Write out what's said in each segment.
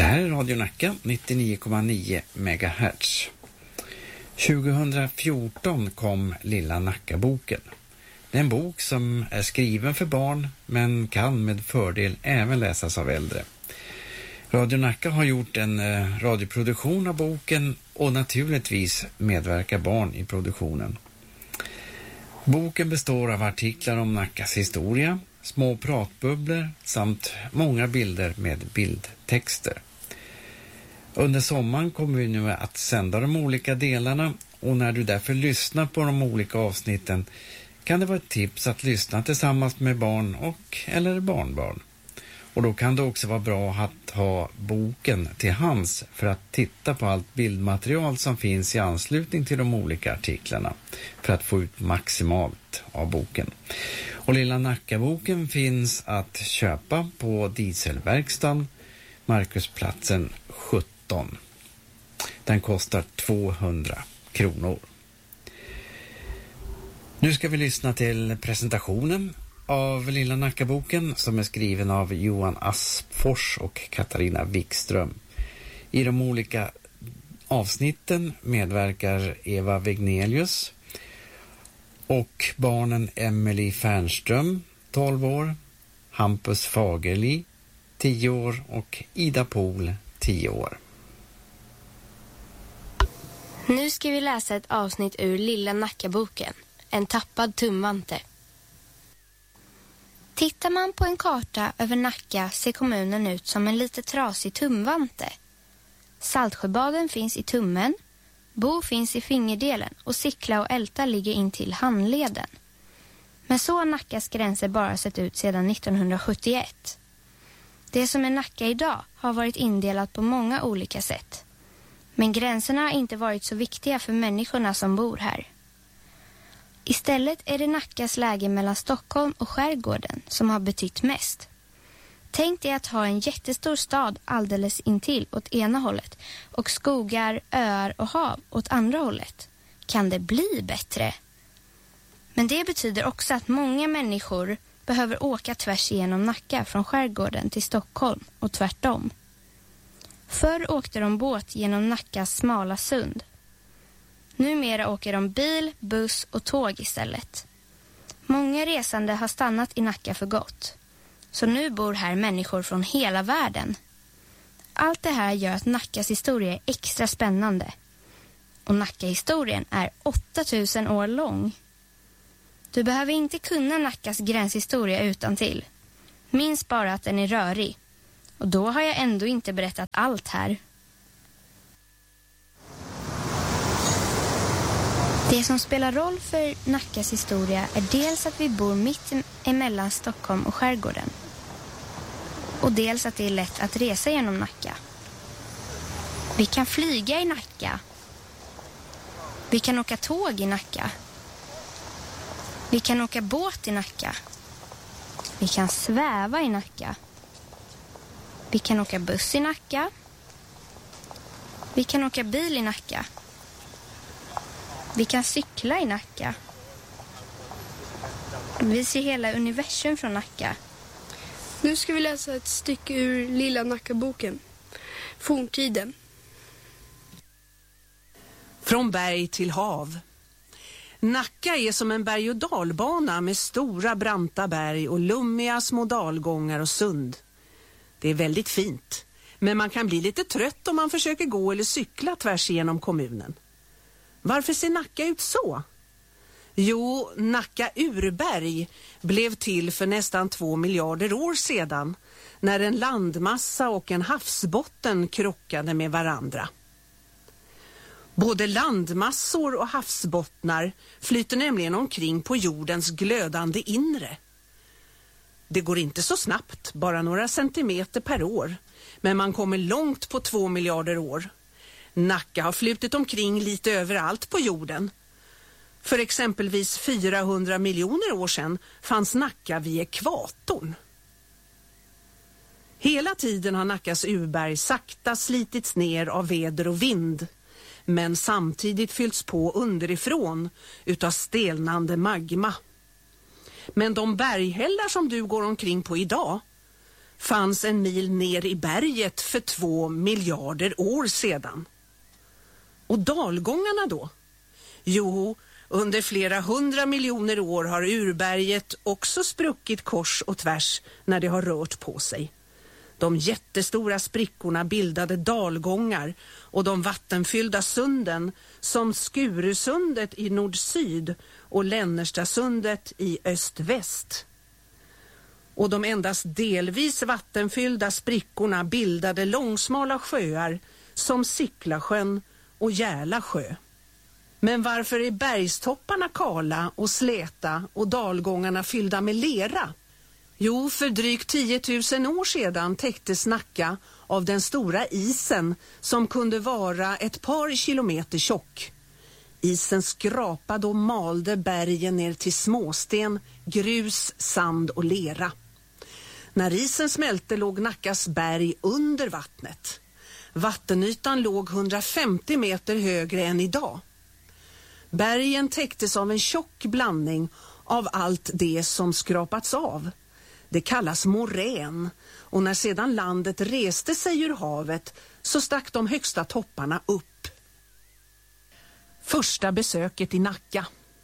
här är Radio Nacka 99,9 MHz. 2014 kom Lilla Nacka-boken. Det är en bok som är skriven för barn men kan med fördel även läsas av äldre. Radio Nacka har gjort en radioproduktion av boken och naturligtvis medverkar barn i produktionen. Boken består av artiklar om Nackas historia, små pratbubblor samt många bilder med bildtexter. Under sommaren kommer vi nu att sända de olika delarna och när du därför lyssnar på de olika avsnitten kan det vara ett tips att lyssna tillsammans med barn och eller barnbarn. Och då kan det också vara bra att ha boken till hands för att titta på allt bildmaterial som finns i anslutning till de olika artiklarna för att få ut maximalt av boken. Och Lilla Nacka-boken finns att köpa på Dieselverkstan, Markusplatsen 17. Den kostar 200 kronor. Nu ska vi lyssna till presentationen av Lilla Nacka-boken som är skriven av Johan Aspfors och Katarina Wikström. I de olika avsnitten medverkar Eva Wegnelius och barnen Emily Fernström, 12 år, Hampus Fagerli, 10 år och Ida Pohl, 10 år. Nu ska vi läsa ett avsnitt ur Lilla Nacka-boken, En tappad tumvante. Tittar man på en karta över Nacka ser kommunen ut som en lite trasig tumvante. Saltsjöbaden finns i tummen, Bo finns i fingerdelen och Sickla och Älta ligger in till handleden. Men så har Nackas gränser bara sett ut sedan 1971. Det som är Nacka idag har varit indelat på många olika sätt. Men gränserna har inte varit så viktiga för människorna som bor här. Istället är det Nackas läge mellan Stockholm och skärgården som har betytt mest. Tänk dig att ha en jättestor stad alldeles intill åt ena hållet och skogar, öar och hav åt andra hållet. Kan det bli bättre? Men det betyder också att många människor behöver åka tvärs igenom Nacka från skärgården till Stockholm och tvärtom. Förr åkte de båt genom Nackas smala sund. Numera åker de bil, buss och tåg istället. Många resande har stannat i Nacka för gott. Så nu bor här människor från hela världen. Allt det här gör att Nackas historia är extra spännande. Och Nacka-historien är 8000 år lång. Du behöver inte kunna Nackas gränshistoria utantill. Minns bara att den är rörig. Och då har jag ändå inte berättat allt här. Det som spelar roll för Nackas historia är dels att vi bor mitt emellan Stockholm och skärgården. Och dels att det är lätt att resa genom Nacka. Vi kan flyga i Nacka. Vi kan åka tåg i Nacka. Vi kan åka båt i Nacka. Vi kan sväva i Nacka. Vi kan åka buss i Nacka. Vi kan åka bil i Nacka. Vi kan cykla i Nacka. Vi ser hela universum från Nacka. Nu ska vi läsa ett stycke ur Lilla Nacka-boken. Forntiden. Från berg till hav. Nacka är som en berg- och dalbana med stora branta berg och lummiga små dalgångar och sund. Det är väldigt fint, men man kan bli lite trött om man försöker gå eller cykla tvärs igenom kommunen. Varför ser Nacka ut så? Jo, Nacka urberg blev till för nästan 2 miljarder år sedan när en landmassa och en havsbotten krockade med varandra. Både landmassor och havsbottnar flyter nämligen omkring på jordens glödande inre. Det går inte så snabbt, bara några centimeter per år, men man kommer långt på 2 miljarder år. Nacka har flutit omkring lite överallt på jorden. För exempelvis 400 miljoner år sedan fanns Nacka vid ekvatorn. Hela tiden har Nackas urberg sakta slitits ner av väder och vind, men samtidigt fyllts på underifrån utav stelnande magma. Men de berghällar som du går omkring på idag, fanns en mil ner i berget för 2 miljarder år sedan. Och dalgångarna då? Jo, under flera 100 miljoner år har urberget också spruckit kors och tvärs när det har rört på sig. De jättestora sprickorna bildade dalgångar och de vattenfyllda sunden som Skurusundet i nord-syd och Lännerstasundet i öst-väst. Och de endast delvis vattenfyllda sprickorna bildade långsmala sjöar som Sicklasjön och Järla sjö. Men varför är bergstopparna kala och släta och dalgångarna fyllda med lera? Jo, för drygt 10 000 år sedan täcktes Nacka av den stora isen som kunde vara ett par kilometer tjock. Isen skrapade och malde bergen ner till småsten, grus, sand och lera. När isen smälte låg Nackas berg under vattnet. Vattenytan låg 150 meter högre än idag. Bergen täcktes av en tjock blandning av allt det som skrapats av. Det kallas morän, och när sedan landet reste sig ur havet så stack de högsta topparna upp. Första besöket i Nacka.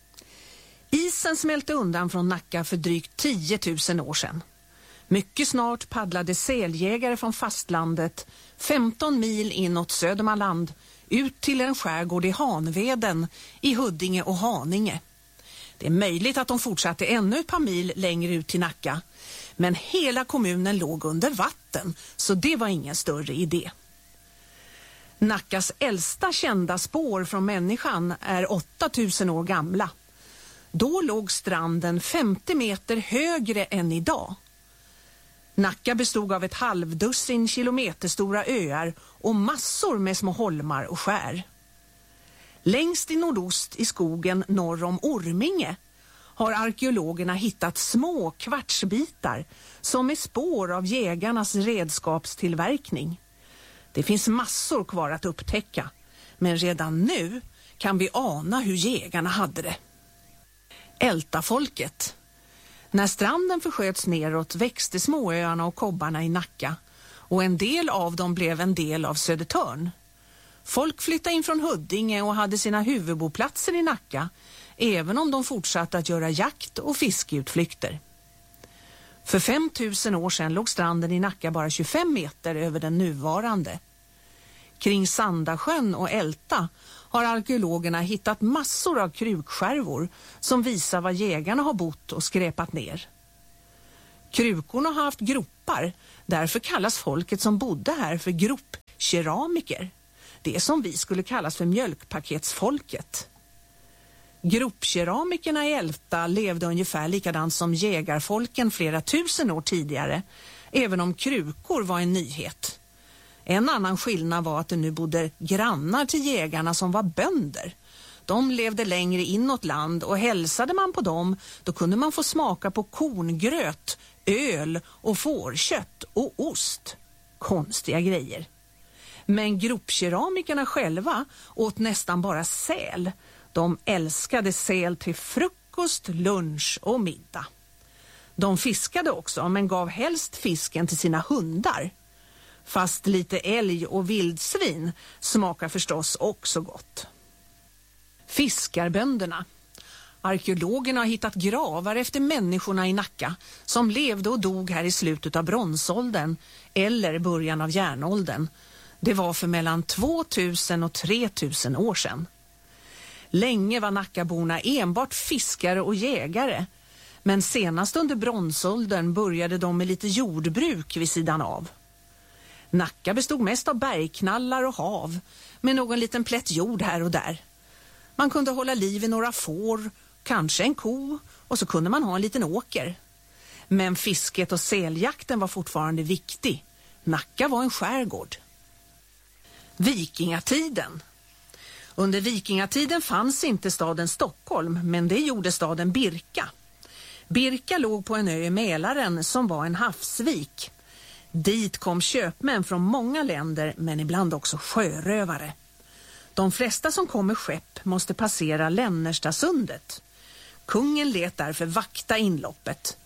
Isen smälte undan från Nacka för drygt 10 000 år sedan. Mycket snart paddlade säljägare från fastlandet 15 mil inåt Södermanland ut till en skärgård i Hanveden i Huddinge och Haninge. Det är möjligt att de fortsatte ännu ett par mil längre ut till Nacka, men hela kommunen låg under vatten, så det var ingen större idé. Nackas äldsta kända spår från människan är 8000 år gamla. Då låg stranden 50 meter högre än idag. Nacka bestod av ett halvdussin kilometerstora öar och massor med små holmar och skär. Längst i nordost i skogen norr om Orminge har arkeologerna hittat små kvartsbitar som är spår av jägarnas redskapstillverkning. Det finns massor kvar att upptäcka, men redan nu kan vi ana hur jägarna hade det. Ältafolket. När stranden försköts neråt växte småöarna och kobbarna i Nacka, och en del av dem blev en del av Södertörn. Folk flyttade in från Huddinge och hade sina huvudboplatser i Nacka, även om de fortsatte att göra jakt- och fiskeutflykter. För 5000 år sedan låg stranden i Nacka bara 25 meter över den nuvarande. Kring Sandasjön och Älta har arkeologerna hittat massor av krukskärvor som visar var jägarna har bott och skräpat ner. Krukorna har haft gropar, därför kallas folket som bodde här för gropkeramiker. Det som vi skulle kallas för mjölkpaketsfolket. Gropkeramikerna i Älta levde ungefär likadant som jägarfolken flera tusen år tidigare, även om krukor var en nyhet. En annan skillnad var att det nu bodde grannar till jägarna som var bönder. De levde längre inåt land, och hälsade man på dem då kunde man få smaka på korngröt, öl och fårkött och ost. Konstiga grejer. Men gropkeramikerna själva åt nästan bara säl. De älskade säl till frukost, lunch och middag. De fiskade också, men gav helst fisken till sina hundar. Fast lite älg och vildsvin smakar förstås också gott. Fiskarbönderna. Arkeologerna har hittat gravar efter människorna i Nacka som levde och dog här i slutet av bronsåldern eller början av järnåldern. Det var för mellan 2000 och 3000 år sedan. Länge var Nackaborna enbart fiskare och jägare, men senast under bronsåldern började de med lite jordbruk vid sidan av. Nacka bestod mest av bergknallar och hav, med någon liten plätt jord här och där. Man kunde hålla liv i några får, kanske en ko, och så kunde man ha en liten åker. Men fisket och säljakten var fortfarande viktig. Nacka var en skärgård. Vikingatiden. Under vikingatiden fanns inte staden Stockholm, men det gjorde staden Birka. Birka låg på en ö i Mälaren som var en havsvik. Dit kom köpmän från många länder, men ibland också sjörövare. De flesta som kom med skepp måste passera Lännerstasundet. Kungen lät därför vakta inloppet.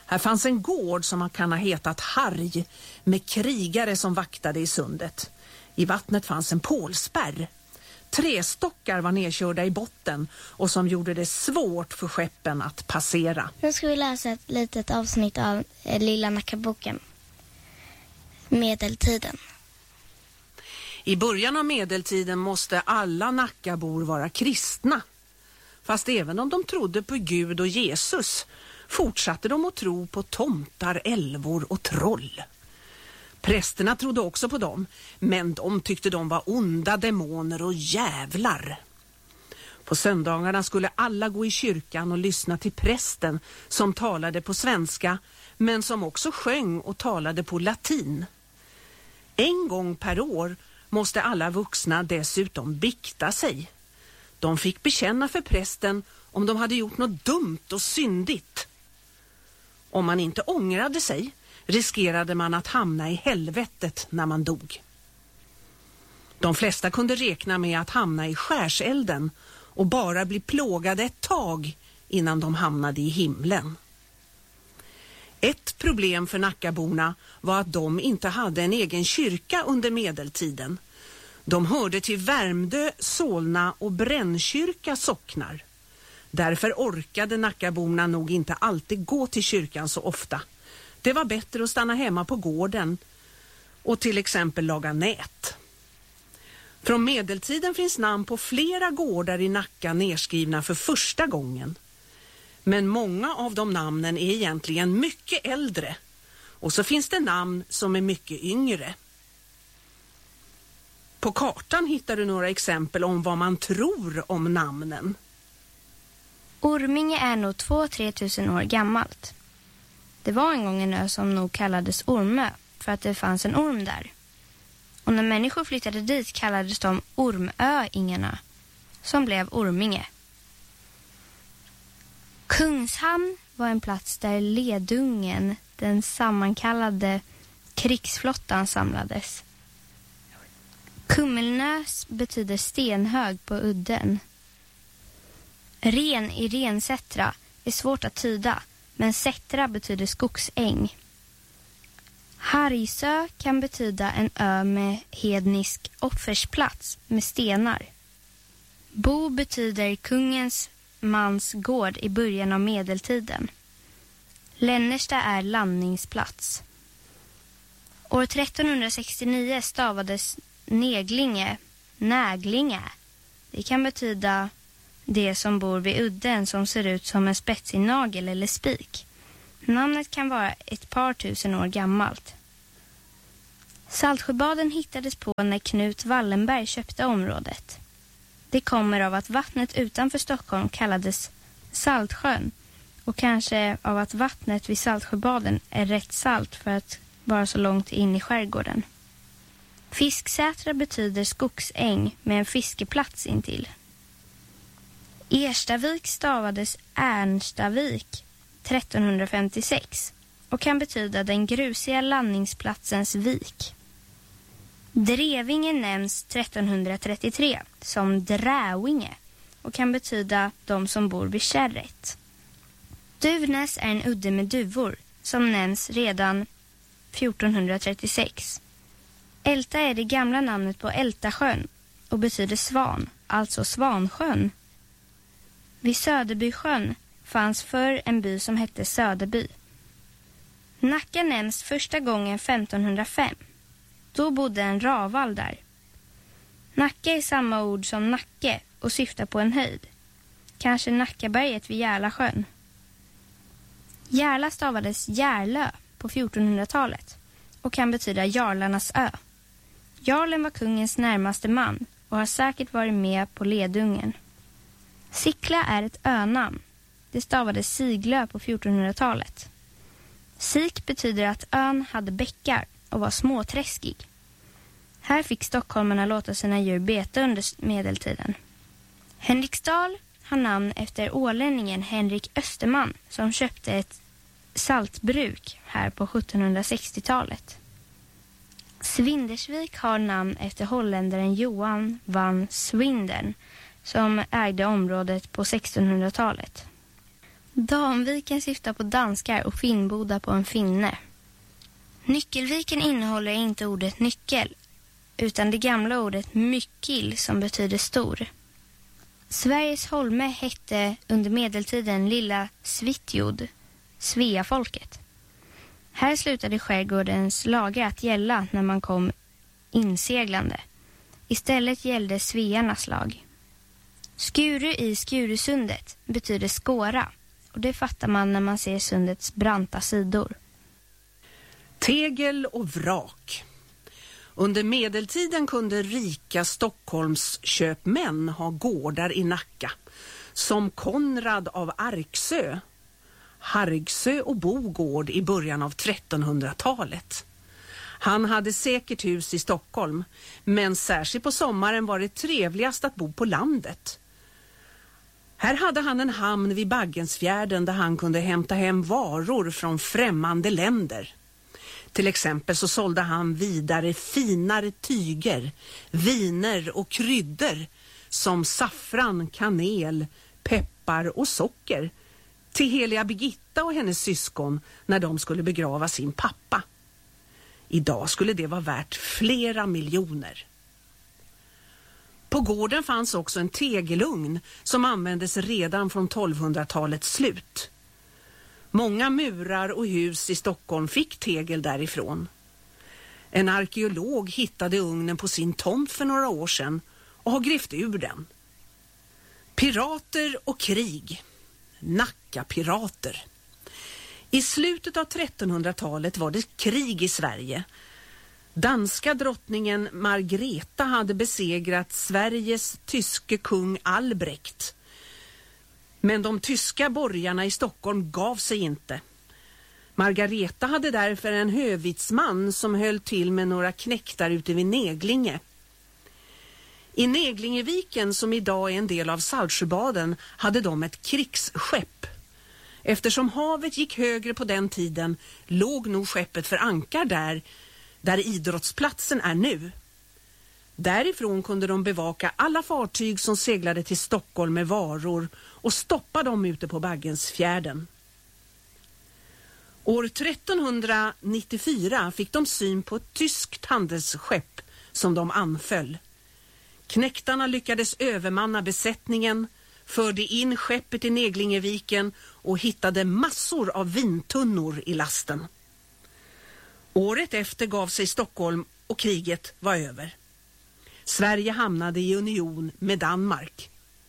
Här fanns en gård som kan ha hetat Harj med krigare som vaktade i sundet. I vattnet fanns en pålspärr. Trästockar var nedkörda i botten och som gjorde det svårt för skeppen att passera. Nu ska vi läsa ett litet avsnitt av Lilla Nackaboken. Medeltiden. I början av medeltiden måste alla Nackabor vara kristna. Fast även om de trodde på Gud och Jesus fortsatte de att tro på tomtar, älvor och troll. Prästerna trodde också på dem, men de tyckte de var onda demoner och jävlar. På söndagarna skulle alla gå i kyrkan och lyssna till prästen som talade på svenska, men som också sjöng och talade på latin. En gång per år måste alla vuxna dessutom bikta sig. De fick bekänna för prästen om de hade gjort något dumt och syndigt. Om man inte ångrade sig riskerade man att hamna i helvetet när man dog. De flesta kunde räkna med att hamna i skärselden och bara bli plågade ett tag innan de hamnade i himlen. Ett problem för Nackaborna var att de inte hade en egen kyrka under medeltiden. De hörde till Värmdö, Solna och Brännkyrka socknar. Därför orkade Nackaborna nog inte alltid gå till kyrkan så ofta. Det var bättre att stanna hemma på gården och till exempel laga nät. Från medeltiden finns namn på flera gårdar i Nacka nedskrivna för första gången. Men många av de namnen är egentligen mycket äldre. Och så finns det namn som är mycket yngre. På kartan hittar du några exempel om vad man tror om namnen. Orminge är nog 2-3 tusen år gammalt. Det var en gång en ö som nog kallades Ormö för att det fanns en orm där. Och när människor flyttade dit kallades de Ormöingarna, som blev Orminge. Kungshamn var en plats där Ledungen, den sammankallade krigsflottan, samlades. Kummelnäs betyder stenhög på udden. Ren i Rensättra är svårt att tyda, men Sättra betyder skogsäng. Hargsö kan betyda en ö med hednisk offersplats med stenar. Bo betyder kungens mans gård i början av medeltiden. Lännersta är landningsplats. År 1369 stavades Näglinge. Det kan betyda det som bor vid udden som ser ut som en spetsig nagel eller spik. Namnet kan vara ett par tusen år gammalt. Saltsjöbaden hittades på när Knut Wallenberg köpte området. Det kommer av att vattnet utanför Stockholm kallades Saltsjön och kanske av att vattnet vid Saltsjöbaden är rätt salt för att vara så långt in i skärgården. Fisksätra betyder skogsäng med en fiskeplats intill. Erstavik stavades Ernstavik 1356 och kan betyda den grusiga landningsplatsens vik. Drevinge nämns 1333 som Drävinge och kan betyda de som bor vid kärret. Duvnäs är en udde med duvor som nämns redan 1436. Älta är det gamla namnet på Ältasjön och betyder svan, alltså Svansjön. Vid Söderbysjön fanns förr en by som hette Söderby. Nacka nämns första gången 1505. Då bodde en raval där. Nacka är samma ord som Nacke och syftar på en höjd. Kanske Nackaberget vid Järlasjön. Järla stavades Järlö på 1400-talet och kan betyda Jarlarnas ö. Jarlen var kungens närmaste man och har säkert varit med på Ledungen. Sickla är ett önamn. Det stavades Siglö på 1400-talet. Sik betyder att ön hade bäckar och var småträskig. Här fick stockholmarna låta sina djur beta under medeltiden. Henriksdal har namn efter ålänningen Henrik Österman som köpte ett saltbruk här på 1760-talet. Svindersvik har namn efter holländaren Johan van Swindern som ägde området på 1600-talet. Danviken syftar på danskar och Finnboda på en finne. Nyckelviken innehåller inte ordet nyckel utan det gamla ordet myckil som betyder stor. Sveriges holme hette under medeltiden Lilla Svitjod, Sveafolket. Här slutade skärgårdens lagar att gälla när man kom inseglande. Istället gällde svearnas lag. Skuru i Skurusundet betyder skåra och det fattar man när man ser sundets branta sidor. Tegel och vrak. Under medeltiden kunde rika Stockholms köpmän ha gårdar i Nacka, som Konrad av Arksö, Hargsö och Bogård i början av 1300-talet. Han hade säkert hus i Stockholm, men särskilt på sommaren var det trevligast att bo på landet. Här hade han en hamn vid Baggensfjärden där han kunde hämta hem varor från främmande länder. Till exempel så sålde han vidare finare tyger, viner och kryddor som saffran, kanel, peppar och socker till heliga Birgitta och hennes syskon när de skulle begrava sin pappa. Idag skulle det vara värt flera miljoner. På gården fanns också en tegelugn som användes redan från 1200-talets slut. Många murar och hus i Stockholm fick tegel därifrån. En arkeolog hittade ugnen på sin tomt för några år sedan och har grävt ur den. Pirater och krig. Nacka-pirater. I slutet av 1300-talet var det krig i Sverige. Danska drottningen Margareta hade besegrat Sveriges tyske kung Albrecht. Men de tyska borgarna i Stockholm gav sig inte. Margareta hade därför en hövitsman som höll till med några knäktar ute vid Neglinge. I Neglingeviken, som idag är en del av Saltsjöbaden, hade de ett krigsskepp. Eftersom havet gick högre på den tiden låg nog skeppet för ankar där idrottsplatsen är nu. Därifrån kunde de bevaka alla fartyg som seglade till Stockholm med varor och stoppa dem ute på Baggensfjärden. År 1394 fick de syn på ett tyskt handelsskepp som de anföll. Knäktarna lyckades övermanna besättningen, förde in skeppet i Neglingeviken och hittade massor av vintunnor i lasten. Året efter gav sig Stockholm och kriget var över. Sverige hamnade i union med Danmark.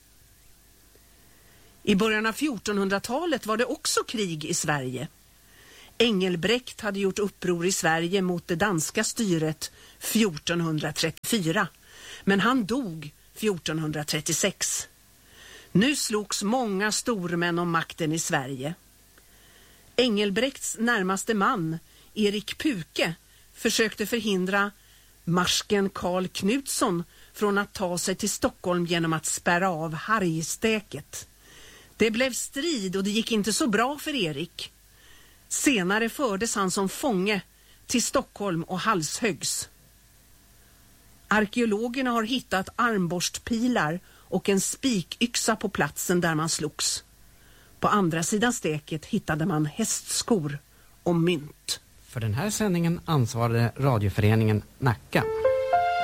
I början av 1400-talet var det också krig i Sverige. Engelbrekt hade gjort uppror i Sverige mot det danska styret 1434, men han dog 1436. Nu slogs många stormän om makten i Sverige. Engelbrekts närmaste man, Erik Puke, försökte förhindra marsken Karl Knutsson från att ta sig till Stockholm genom att spärra av Hargstäket. Det blev strid och det gick inte så bra för Erik. Senare fördes han som fånge till Stockholm och halshöggs. Arkeologerna har hittat armborstpilar och en spikyxa på platsen där man slogs. På andra sidan steket hittade man hästskor och mynt. För den här sändningen ansvarade radioföreningen Nacka.